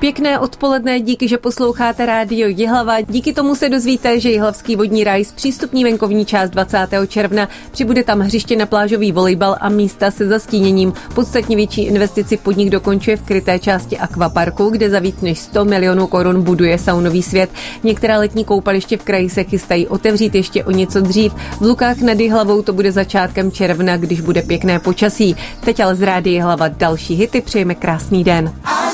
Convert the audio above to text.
Pěkné odpoledne, díky, že posloucháte Rádio Jihlava. Díky tomu se dozvíte, že Jihlavský vodní ráj zpřístupní venkovní část 20. června. Přibude tam hřiště na plážový volejbal a místa se zastíněním. Podstatně větší investici podnik dokončuje v kryté části akvaparku, kde za víc než 100 milionů korun buduje saunový svět. Některá letní koupaliště v kraji se chystají otevřít ještě o něco dřív. V Lukách nad Jihlavou to bude začátkem června, když bude pěkné počasí. Teď ale z Rádia Jihlava další hity, přejeme krásný den.